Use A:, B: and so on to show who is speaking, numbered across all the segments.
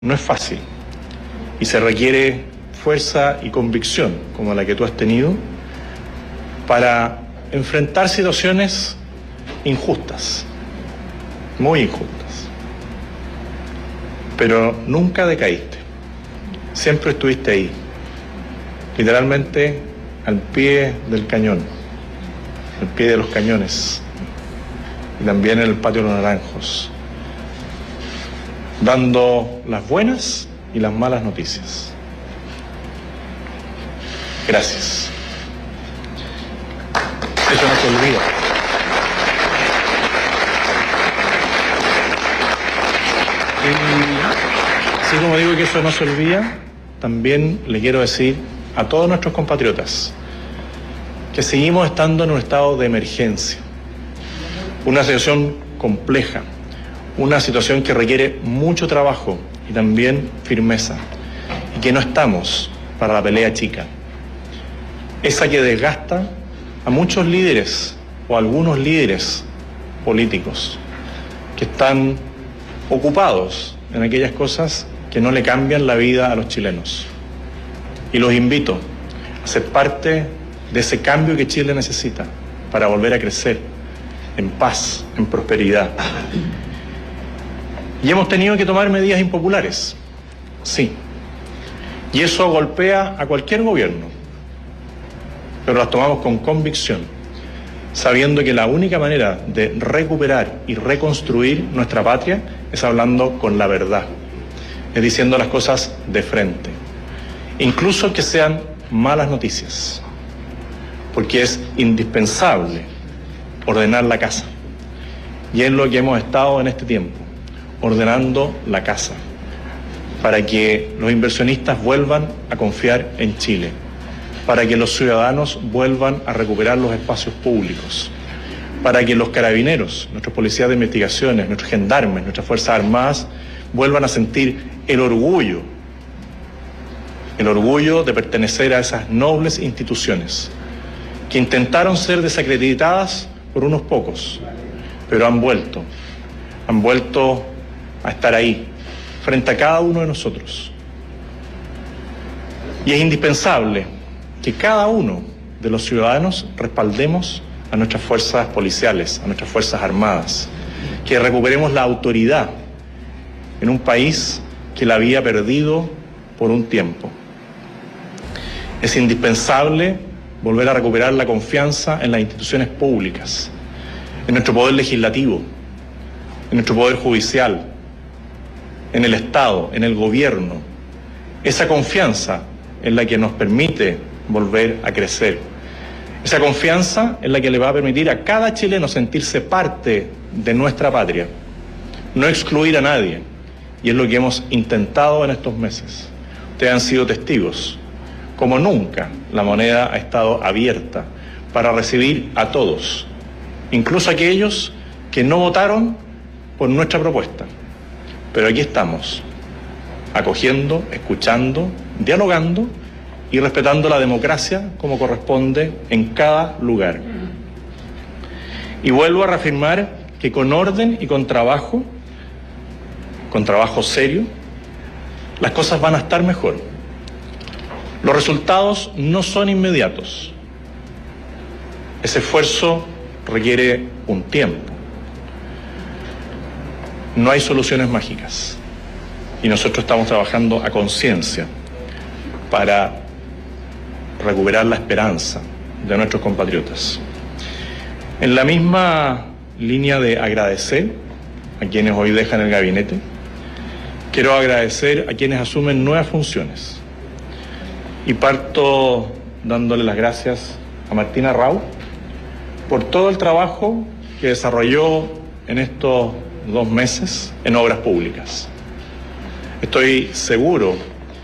A: No es fácil y se requiere fuerza y convicción, como la que tú has tenido, para enfrentar situaciones injustas, muy injustas. Pero nunca decaíste, siempre estuviste ahí, literalmente al pie del cañón, al pie de los cañones y también en el patio de los naranjos, dando las buenas y las malas noticias. Gracias. Eso no se olvida. Y así como digo que eso no se olvida, también le quiero decir a todos nuestros compatriotas que seguimos estando en un estado de emergencia, una situación compleja, una situación que requiere mucho trabajo y también firmeza, y que no estamos para la pelea chica, esa que desgasta a muchos líderes o a algunos líderes políticos que están ocupados en aquellas cosas que no le cambian la vida a los chilenos. Y los invito a ser parte de ese cambio que Chile necesita para volver a crecer en paz, en prosperidad. Y hemos tenido que tomar medidas impopulares, sí. Y eso golpea a cualquier gobierno, pero las tomamos con convicción, sabiendo que la única manera de recuperar y reconstruir nuestra patria es hablando con la verdad, es diciendo las cosas de frente, incluso que sean malas noticias, porque es indispensable ordenar la casa. Y es lo que hemos estado en este tiempo, ordenando la casa, para que los inversionistas vuelvan a confiar en Chile, para que los ciudadanos vuelvan a recuperar los espacios públicos, para que los carabineros, nuestros policías de investigaciones, nuestros gendarmes, nuestras Fuerzas Armadas vuelvan a sentir el orgullo de pertenecer a esas nobles instituciones que intentaron ser desacreditadas por unos pocos, pero han vuelto a estar ahí, frente a cada uno de nosotros. Y es indispensable que cada uno de los ciudadanos respaldemos a nuestras fuerzas policiales, a nuestras Fuerzas Armadas, que recuperemos la autoridad en un país que la había perdido por un tiempo. Es indispensable volver a recuperar la confianza en las instituciones públicas, en nuestro poder legislativo, en nuestro poder judicial, en el Estado, en el gobierno. Esa confianza es la que nos permite volver a crecer. Esa confianza es la que le va a permitir a cada chileno sentirse parte de nuestra patria, no excluir a nadie. Y es lo que hemos intentado en estos meses. Ustedes han sido testigos. Como nunca, la moneda ha estado abierta para recibir a todos, incluso aquellos que no votaron por nuestra propuesta. Pero aquí estamos, acogiendo, escuchando, dialogando y respetando la democracia como corresponde en cada lugar. Y vuelvo a reafirmar que con orden y con trabajo serio, las cosas van a estar mejor. Los resultados no son inmediatos. Ese esfuerzo requiere un tiempo. No hay soluciones mágicas. Y nosotros estamos trabajando a conciencia para recuperar la esperanza de nuestros compatriotas. En la misma línea de agradecer a quienes hoy dejan el gabinete, quiero agradecer a quienes asumen nuevas funciones. Y parto dándole las gracias a Martina Rau por todo el trabajo que desarrolló en estos 2 meses en obras públicas. Estoy seguro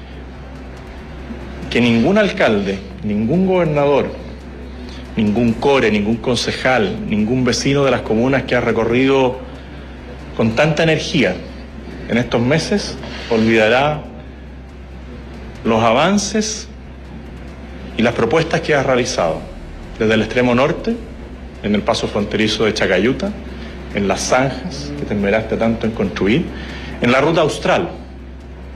A: que ningún alcalde, ningún gobernador, ningún core, ningún concejal, ningún vecino de las comunas que ha recorrido con tanta energía en estos meses olvidará los avances y las propuestas que has realizado desde el extremo norte, en el paso fronterizo de Chacayuta, en las zanjas que te esmeraste tanto en construir, en la ruta austral,